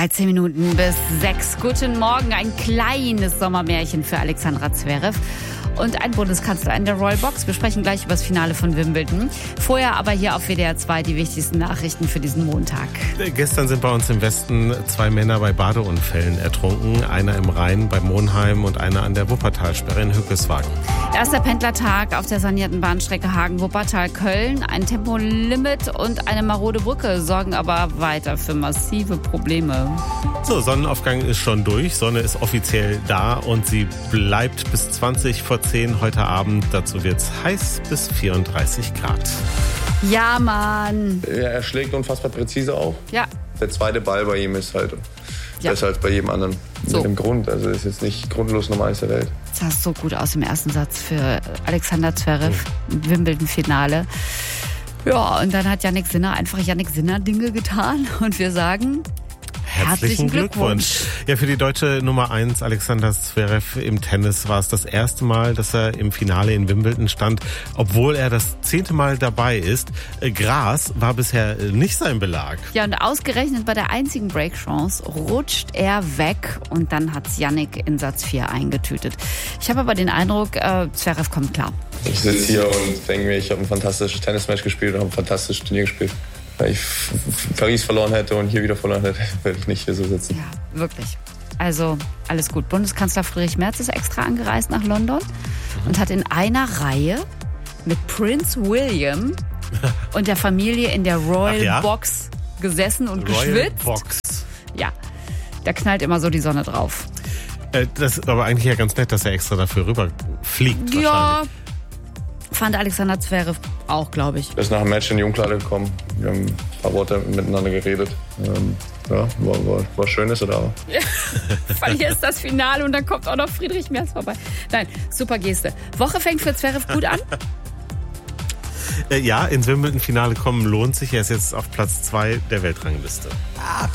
13 Minuten bis 6. Guten Morgen, ein kleines Sommermärchen für Alexandra Zverev und ein Bundeskanzler in der Royal Box. Wir sprechen gleich über das Finale von Wimbledon. Vorher aber hier auf WDR 2 die wichtigsten Nachrichten für diesen Montag. Gestern sind bei uns im Westen 2 Männer bei Badeunfällen ertrunken. Einer im Rhein bei Monheim und einer an der Wuppertalsperre in Hückeswagen. Erster Pendlertag auf der sanierten Bahnstrecke Hagen-Wuppertal-Köln. Ein Tempolimit und eine marode Brücke sorgen aber weiter für massive Probleme. So, Sonnenaufgang ist schon durch. Sonne ist offiziell da und sie bleibt bis 20 vor 10 heute Abend. Dazu wird's heiß bis 34 Grad. Ja, Mann. Ja, er schlägt unfassbar präzise auf. Ja. Der zweite Ball bei ihm ist halt besser als bei jedem anderen. So. Mit dem Grund. Also ist jetzt nicht grundlos Nummer 1 der Welt. Das sah so gut aus im ersten Satz für Alexander Zverev im Wimbledon-Finale. Ja, und dann hat Jannik Sinner einfach Jannik Sinner-Dinge getan. Und wir sagen... Herzlichen Glückwunsch. Ja, für die deutsche Nummer 1 Alexander Zverev im Tennis war es das erste Mal, dass er im Finale in Wimbledon stand, obwohl er das 10. Mal dabei ist. Gras war bisher nicht sein Belag. Ja, und ausgerechnet bei der einzigen Breakchance rutscht er weg und dann hat's Jannik in Satz 4 eingetütet. Ich habe aber den Eindruck, Zverev kommt klar. Ich sitze hier und denke mir, ich habe ein fantastisches Tennismatch gespielt und habe ein fantastisches Turnier gespielt. Wenn ich Paris verloren hätte und hier wieder verloren hätte, würde ich nicht hier so sitzen. Ja, wirklich. Also alles gut. Bundeskanzler Friedrich Merz ist extra angereist nach London und hat in einer Reihe mit Prince William und der Familie in der Royal Box gesessen und geschwitzt. Box. Ja, da knallt immer so die Sonne drauf. Das ist aber eigentlich ja ganz nett, dass er extra dafür rüberfliegt. Ja, fand Alexander Zverev auch, glaube ich. Er ist nach dem Match in die Umkleide gekommen. Wir haben ein paar Worte miteinander geredet. Ja, war schön, dass er da war. Verlierst das Finale und dann kommt auch noch Friedrich Merz vorbei. Nein, super Geste. Woche fängt für Zverev gut an. Ja, ins Wimbledon-Finale kommen lohnt sich. Er ist jetzt auf Platz 2 der Weltrangliste.